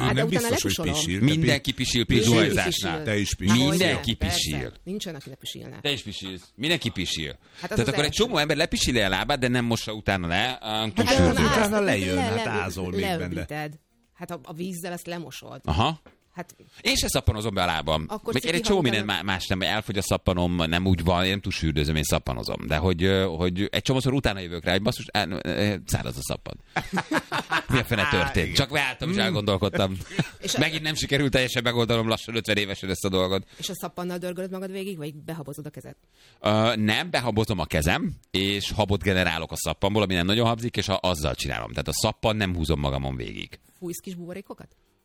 Hát nem utána biztos, hogy letusolom. pisil. Mindenki pisil zuhanyzásnál. Te is pisil. Mindenki pisil. Persze. Nincsen, aki ne pisilne. Te is pisilsz. Mindenki pisil. az Tehát az akkor egy első. csomó ember lepisili a lábát, de nem mossa utána le a Hát fürdőben. utána lejön, hát ázol még benne. leöblíted. Hát a vízzel ezt lemosod. Aha. Hát Én se szappanozom be a lábam. Akkor Meg én egy ciki csomó hangtalan. minden más nem, elfogy a szappanom, nem úgy van, én nem tusfürdőzöm, én szappanozom. De hogy egy csomószor utána jövök rá, hogy basszus, száraz a szappan. Mi a fene történt? Csak váltam, és elgondolkodtam. És Megint nem sikerült teljesen megoldanom lassan 50 évesen ezt a dolgot. és a szappannal dörgölöd magad végig, vagy behabozod a kezed? Nem, behabozom a kezem, és habot generálok a szappanból, ami nem nagyon habzik, és azzal csinálom. Tehát a szappan nem húzom magamon végig. Fújsz kis buborékokat?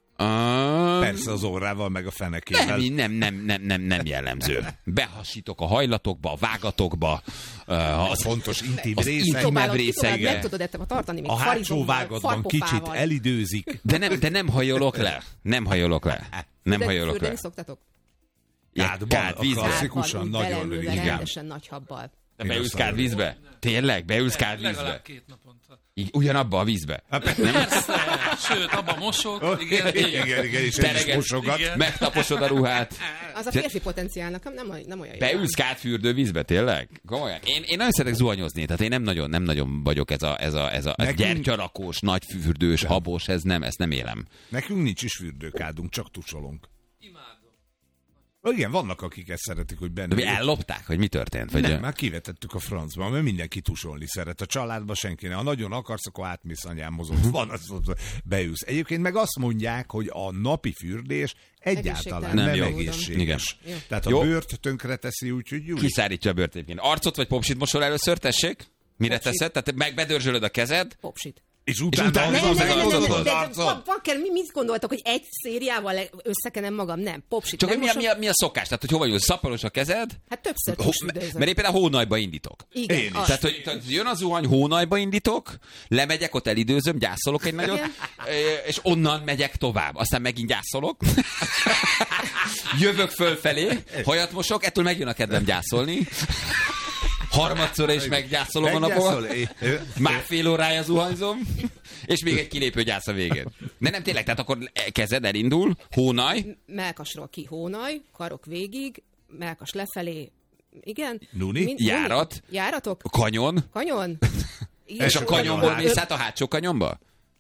Persze az orrával, meg a fenekével. Nem jellemző. Behasítok a hajlatokba, a vágatokba, A fontos intim az részek. intimebb részekbe. Nem tudod ettől tartani, még A hátsó farizommal, vágatban kicsit farpofával. elidőzik. De nem hajolok le. Nem hajolok le. Nem hajolok le. Fürdeni szoktatok? Kádban, a vízbe. klasszikusan, Úgy nagyon belelőve, rövid. rendesen nagy habbal. De beülsz kádvízbe? Tényleg? Beülsz kádvízbe? Legalább 2 naponta. Ugyanabba a vízbe? Persze, sőt, abban mosok. Igen. Igen, és el is Tereget, mosogat. megtaposod a ruhát. Az a férfi potenciálnak nem olyan jó. Beülsz kádfürdővízbe, tényleg? Komolyan. Én nagyon szeretek zuhanyozni, tehát én nem nagyon vagyok ez a Nekünk- gyertyarakós, nagy fürdős, habos, ezt nem élem. Nekünk nincs is fürdőkádunk, csak tusolunk. Imádom. Igen, vannak, akik ezt szeretik, hogy benne. De mi ellopták, vagy mi történt? Vagy Nem, már kivetettük a francba, mert mindenki tusolni szeret. A családban senki nem. Ha nagyon akarsz, akkor átmész anyámhoz, ott van, azt mondod, beülsz. Egyébként meg azt mondják, hogy a napi fürdés egyáltalán Nem nem jó. egészséges. Igen. Tehát a Jó. bőrt tönkre teszi, úgyhogy Júli. Kiszárítja a bőrt egyébként. Arcot vagy popsit mosol először, tessék? Mire Popsit. teszed? Tehát meg bedörzsölöd a kezed, Popsit. És utána utána- azzal Nem, meg nem, az nem, az nem, arcod. Bakker, mit gondoltok, hogy egy szériával összekenem magam? Nem, popsit. csak nem hogy mi a szokás? Tehát, hogy hova jössz? Szappanos a kezed? Hát többször Mert tusfürdőzöm. én például hónajba indítok. Igen, Én is. az. Tehát jön a zuhany, hónajba indítok, lemegyek, ott elidőzöm, gyászolok egy nagyot, Igen. és onnan megyek tovább. Aztán megint gyászolok, jövök fölfelé, hajat mosok, ettől megjön a kedvem gyászolni. Harmadszor is meggyászolom a napomat. Már fél órája zuhanyzom, és még egy kilépő gyász a végén. De nem tényleg, tehát akkor kezed elindul, hónaj, Mellkasról ki hónaj, karok végig, mellkas lefelé, igen. Nuni? Járat. Járatok? kanyon, Kanyon? Igen, és a kanyon- kanyonból mész át a hátsó kanyonba?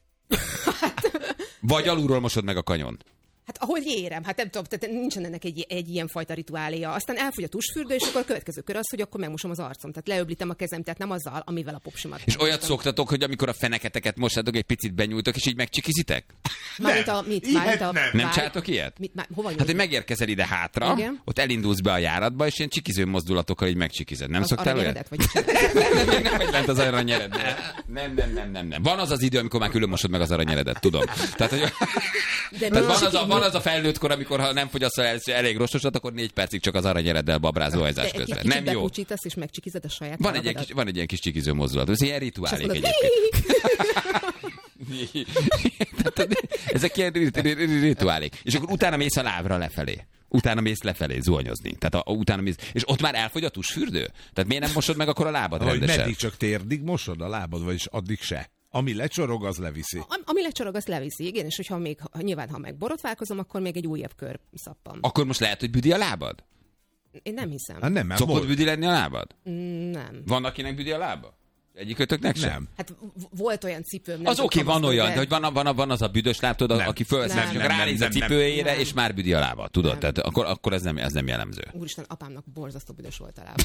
Vagy alulról mosod meg a kanyon? Hát ahogy érem, hát nem tudom, tehát nincsen ennek egy ilyen fajta rituáléja. Aztán elfogy a tusfürdő, és akkor a következő kör az, hogy akkor megmosom az arcom. Tehát leöblítem a kezem, tehát nem azzal, amivel a popsimat. És olyat szoktatok, hogy amikor a feneketeket mosátok, egy picit benyújtok, és így megcsikizitek? Mármint a mit? Ilyet Mármint a nem. Nem csináltok ilyet? Hova Hát, hogy megérkezel ide hátra, Igen. ott elindulsz be a járatba, és ilyen csikiző mozdulatokkal így megcsikized. Nem az szoktál olyat? aranyeredet, vagy Nem vagy lent az aranyered. Nem. Van az az idő, amikor már külön mosod meg az aranyeredet, tudom. Tehát, hogy, de tehát van az a felnőtt kor, amikor ha nem fogyasz el elég rostosat, akkor 4 percig csak az aranyereddel babrázol hajzás de közben. egy kicsit Nem jó. bepucsítasz, és megcsikized a saját Van egy lábadat. ilyen kis csikiző mozdulat. Ez ilyen És azt rituálék mondod, egyébként. Tehát, ezek ilyen rituálék. És akkor utána mész a lábra lefelé. Utána mész lefelé zuhanyozni. Tehát utána mész, és ott már elfogy a tusfürdő? Tehát miért nem mosod meg akkor a lábad Hogy rendesen? meddig csak térdig mosod a lábad, vagyis addig se. Ami lecsorog, az leviszi. Ami lecsorog, azt leviszi, igen, és hogyha még, nyilván, ha meg borotválkozom, akkor még egy újabb kör szappan. Akkor most lehet, hogy büdi a lábad? Én nem hiszem. Hát nem, mert Szokott büdi lenni a lábad? Nem. Van, akinek büdi a lába? Egyikötöknek sem? nem. Hát volt olyan cipőm. nem Az oké, tudom, van azt olyan, mondani, de hogy van az a büdös láb, tudod, Nem. aki fölvesz, Nem. csak Nem, ránéz a nem, nem. cipőjére, Nem. és már büdi a lába, tudod? Nem. Tehát akkor ez nem jellemző. Úristen, apámnak borzasztó büdös volt a lába.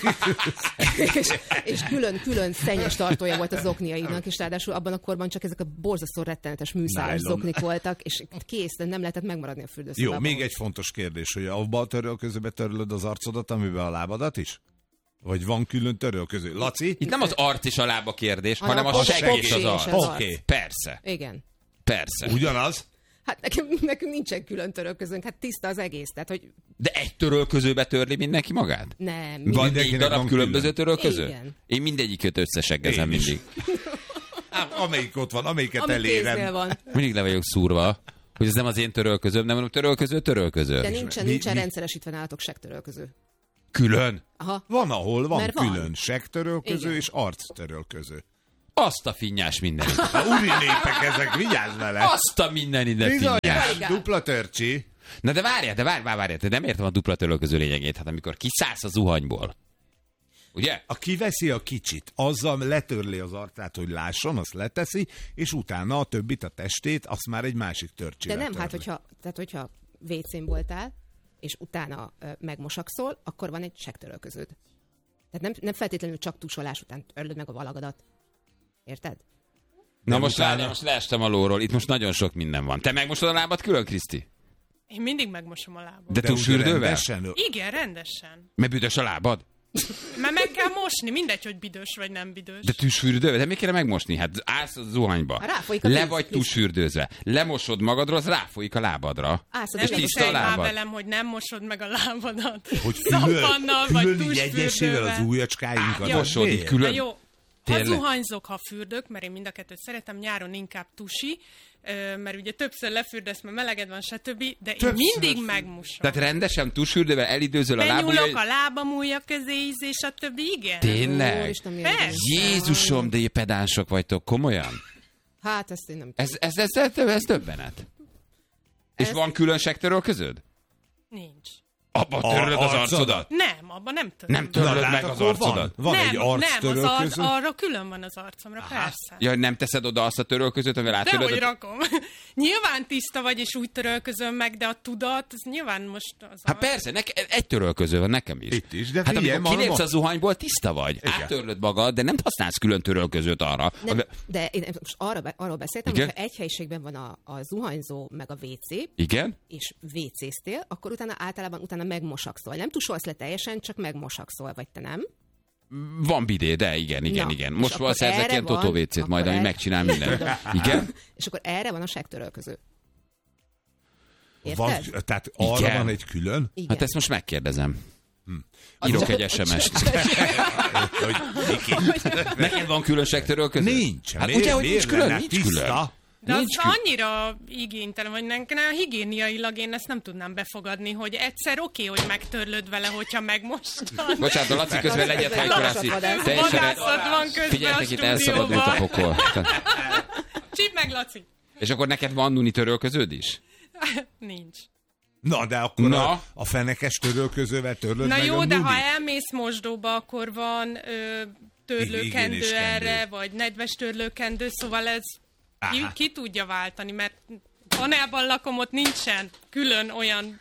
és külön szennyes tartója volt az zokniainak, és ráadásul abban a korban csak ezek a borzasztó rettenetes műszálas Nylon. zoknik voltak, és kész, de nem lehetett megmaradni a fürdőszobában. Jó, még egy fontos kérdés, hogy abba a törölközőbe törölöd az arcodat, amiben a lábadat is? Vagy van külön törölköző? Laci? Itt nem az arc és a lába kérdés, hanem a popsi segg és az arc. és az arc. Oké. Persze, Igen. persze. Ugyanaz? Hát nekünk nincsen külön törölközőnk, hát tiszta az egész, tehát hogy De egy törölközőbe törli mindenki magát? nem. Van. Van négy Mindenkinek darab van különböző külön. törölköző? Igen. Én mindegyiköt összeseggezem Én is. mindig. Hát, amelyik ott van, amelyiket Ami kéznél elérem. van. Mindig le vagyok szúrva, hogy ez nem az én törölközőm, nem mondom törölköző. De nincsen mi- rendszeresítve nálatok seggtörölköző. Külön? Aha. Van, ahol van Mert van. külön seggtörölköző Igen. és arctörölköző. Azt a finnyás mindenit. Úri népek ezek, vigyázz vele. Azt a mindenit, de finnyás. Bizonyás, dupla törcsi. Na de várjál, te nem értem a dupla törölköző lényegét, hát amikor kiszállsz a zuhanyból. Ugye? Aki veszi a kicsit, azzal letörli az arcát, hogy lásson, azt leteszi, és utána a többit, a testét, azt már egy másik törcsivel De nem, törli. hát hogyha WC-n voltál, és utána megmosakszol, akkor van egy segtörölköződ. Tehát nem feltétlenül csak tusolás után törlöd meg a valagadat. Érted? Na most leestem a lóról, itt most nagyon sok minden van. Te megmosod a lábad külön, Kriszti? Én mindig megmosom a lábam. De tusfürdővel? Rendesen? Igen, rendesen. Mert büdös a lábad? Mert meg kell mosni, mindegy, hogy büdös vagy nem büdös. De tusfürdővel? De miért kéne megmosni? Hát állsz a zuhanyba. Ráfolyik a Le víz, vagy Kriszti. tusfürdőzve. Lemosod magadról, az ráfolyik a lábadra. Állsz Nem és a is tiszta a már lábad. velem, hogy nem mosod meg a lábadat. Hogy Szappannal vagy külön így egyesével tusfürdővel. az ujjacskáinkat. Jó. Mosod így Na külön. jó, ha Tényleg? zuhanyzok, ha fürdök, mert én mind a kettőt szeretem, nyáron inkább tusi, mert ugye többször lefürdesz, mert meleged van, stb., de én mindig megmosom. Tehát rendesen tusfürdővel elidőzöl a Benyúlok lábujjai. a lábam ujja közé, és a többi, igen. Tényleg? Úristen, mi Persze. az? Jézusom, de pedánsok vagytok, komolyan? Hát ezt én nem tudom. Ez döbbenet. És van külön segtörölköződ? Nincs. Abba törlöd az arcodat? Nem, abban nem tudom. Nem törlöd meg az arcodat? Van egy nem, az arctörölköző. arra külön van az arcomra, persze. Ja, nem teszed oda azt a törölközőt, amivel Dehogy átöröd? rakom. Nyilván tiszta vagy, és úgy törölközöm meg, de a tudat, az nyilván most az Hát persze, egy törölköző van nekem is. Itt is, de Hát figyelj, amikor kilépsz ma- a zuhanyból, tiszta vagy. Igen. Áttörlöd magad, de nem használsz külön törölközőt arra. Nem, de én most arról beszéltem, Igen? hogy ha egy helyiségben van a zuhanyzó, meg a WC, Igen? és WC-ztél, akkor utána megmosakszol. Nem tusolsz le teljesen, csak megmosakszol, vagy te nem? Van bidé, de igen. Na, Most és van akkor szerzek erre ilyen van- totóvécét majd, akkor ami erre- megcsinál mindent. Tudom. Igen? És akkor erre van a segtörölköző. Érted? Van, tehát arra Igen. van egy külön? Igen. Hát ezt most megkérdezem. Írok egy SMS-t. Hogy Neked van külön segtörölköző? nincs. Hát Miért- ugye, hogy nincs miért külön? lenne? Nincs Tiszta. külön. De az Nincs külön. annyira igénytelen, vagy nekem higiéniailag én ezt nem tudnám befogadni, hogy egyszer oké, hogy megtörlöd vele, hogyha megmostad. Bocsánat, a Laci közben legyet hajkorászi. Vadászat van közben a Figyeljetek, itt elszabad, mint a stúdióban. pokol. Csíp meg, Laci! És akkor neked van nuni törölköződ is? Nincs. Na, de akkor Na. a fenekes törölközővel törlöd Na meg jó, a de nudit. ha elmész mosdóba, akkor van törlőkendő Higiénis erre, kendő. vagy nedves törlőkendő, szóval ez ki, Aha. ki tudja váltani, mert panelban lakom, ott nincsen külön olyan...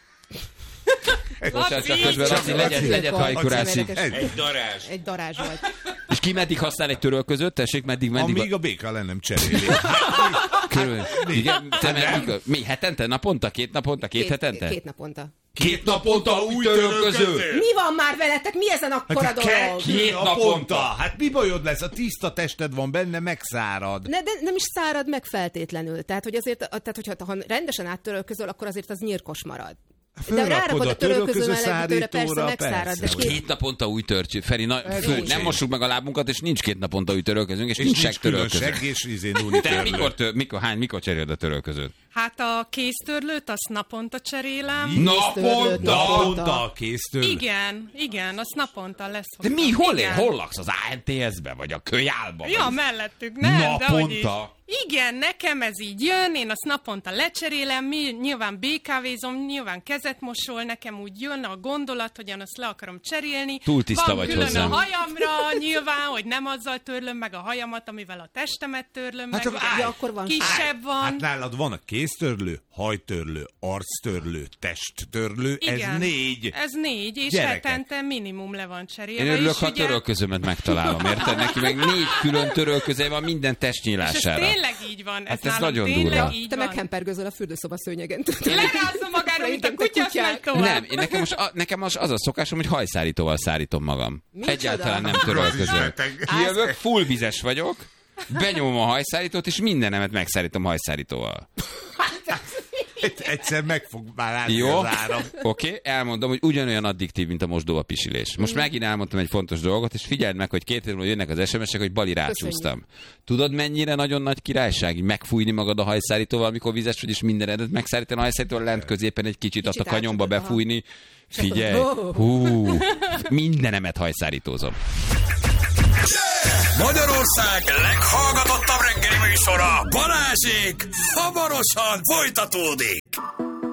Bocsánat, csak Laci! közben Laci legyet hajkorászik. Egy darázs volt. És ki meddig használ egy törölközőt? Tessék, meddig? Amíg a béka le nem cseréli. Körül. Igen, te meddig? Mi, hetente, naponta, 2 naponta, 2 hetente? 2 naponta. 2 naponta új törölköző! Mi van már veletek? Mi ezen akkora dolog? Két naponta. Hát mi bajod lesz? A tiszta tested van benne, megszárad. De nem is szárad meg feltétlenül. Tehát, hogy azért, hogyha ha rendesen áttörölközöl, akkor azért az nyírkos marad. De Fölrakod rárakod a a törölköző mellett, persze törölközőszárítóra, megszárad. De persze. 2 naponta új törcső. Feri, nincs. nem mossuk meg a lábunkat, és nincs 2 naponta új törölközőnk, és nincs nincs külön segtörölköző. segg, és nuni Te törlő. mikor cseréled a törölközőt? Hát a kéztörlőt azt naponta cserélem. Naponta! Naponta a kéztörlő. Igen, azt naponta lesz. De mi, hol laksz? Az ANTS-be, vagy a kölyálba? Ja, vagy? mellettük, nem, de hogy is. Naponta? Igen, nekem ez így jön, én azt naponta lecserélem, nyilván BKV-zom, nyilván kezet mosol, nekem úgy jön a gondolat, hogy én azt le akarom cserélni. Túl tiszta Van vagy külön hozzám. a hajamra, nyilván, hogy nem azzal törlöm meg a hajamat, amivel a testemet törlöm Hát meg. csak ugye Ja, akkor van. kisebb van. Hát nálad van a kéztörlő, hajtörlő, arctörlő, testtörlő, Igen. ez 4. Ez 4, és Gyerekek. hetente minimum le van cserélve. Én örülök, és ha a ugye- törölközőmet megtalálom, érted? Neki meg 4 külön törölközője van minden És ez testnyílására. tényleg így van. Hát ez nálam nagyon tényleg durva. így Te van. meghempergözöl a fürdőszoba szőnyegen. Lerázza magára, mint a Igen, te kutyás, kutyák. megy tovább. Nem, nekem most az a szokásom, hogy hajszárítóval szárítom magam. Micsoda? Egyáltalán nem törölközöm. Kijövök, full vizes vagyok, benyomom a hajszárítót, és mindenemet megszárítom hajszárítóval. Egyszer meg fog már látni Jó? az áram. Oké, elmondom, hogy ugyanolyan addiktív, mint a mosdóba pisilés. Most megint elmondtam egy fontos dolgot, és figyeld meg, hogy 2 múlva jönnek az SMS-ek, hogy Bali rácsúsztam. Tudod, mennyire nagyon nagy királyság így megfújni magad a hajszárítóval, amikor vizes vagy, és mindenedet megszárítani a hajszárítóval, lent középen egy kicsit azt a kanyomba átcsapod, befújni. Figyelj, hú, mindenemet hajszárítózom. Magyarország leghallgatottabb reggeli műsora, Balázsék hamarosan folytatódik.